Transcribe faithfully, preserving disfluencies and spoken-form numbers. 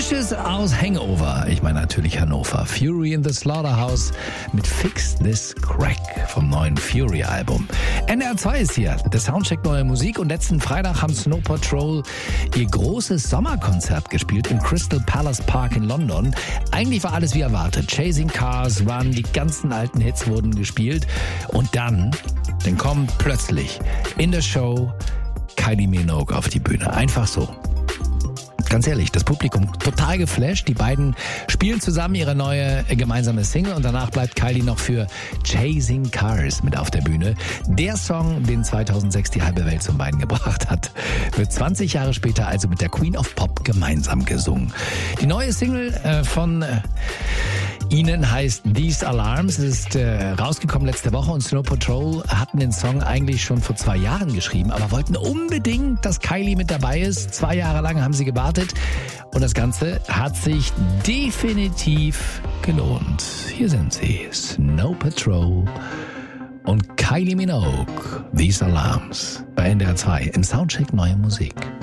Frisches aus Hangover. Ich meine natürlich Hannover. Fury in the Slaughterhouse mit Fix This Crack vom neuen Fury-Album. N R zwei ist hier, der Soundcheck neuer Musik. Und letzten Freitag haben Snow Patrol ihr großes Sommerkonzert gespielt im Crystal Palace Park in London. Eigentlich war alles wie erwartet. Chasing Cars, Run, die ganzen alten Hits wurden gespielt. Und dann, dann kommt plötzlich in der Show Kylie Minogue auf die Bühne. Einfach so. Ganz ehrlich, das Publikum total geflasht. Die beiden spielen zusammen ihre neue gemeinsame Single und danach bleibt Kylie noch für Chasing Cars mit auf der Bühne. Der Song, den zweitausendsechs die halbe Welt zum Beinen gebracht hat, wird zwanzig Jahre später also mit der Queen of Pop gemeinsam gesungen. Die neue Single äh, von äh, ihnen heißt These Alarms, ist äh, rausgekommen letzte Woche und Snow Patrol hatten den Song eigentlich schon vor zwei Jahren geschrieben, aber wollten unbedingt, dass Kylie mit dabei ist. Zwei Jahre lang haben sie gewartet und das Ganze hat sich definitiv gelohnt. Hier sind sie, Snow Patrol und Kylie Minogue, These Alarms bei N D R zwei im Soundcheck Neue Musik.